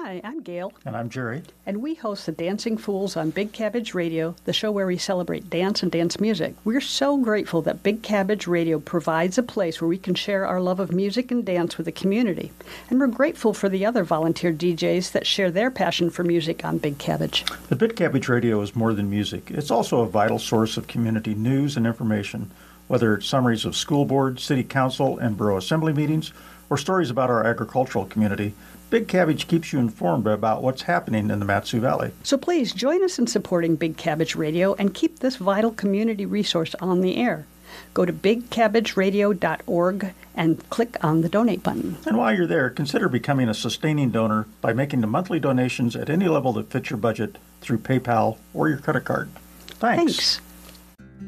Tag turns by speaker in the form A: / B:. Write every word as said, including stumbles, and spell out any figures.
A: Hi, I'm Gail.
B: And I'm Jerry.
A: And we host the Dancing Fools on Big Cabbage Radio, the show where we celebrate dance and dance music. We're so grateful that Big Cabbage Radio provides a place where we can share our love of music and dance with the community. And we're grateful for the other volunteer D Js that share their passion for music on Big Cabbage.
B: The Big Cabbage Radio is more than music. It's also a vital source of community news and information, whether it's summaries of school board, city council, and borough assembly meetings, or stories about our agricultural community. Big Cabbage keeps you informed about what's happening in the Mat-Su Valley.
A: So please join us in supporting Big Cabbage Radio and keep this vital community resource on the air. Go to big cabbage radio dot org and click on the donate button.
B: And while you're there, consider becoming a sustaining donor by making the monthly donations at any level that fits your budget through PayPal or your credit card. Thanks.
A: Thanks.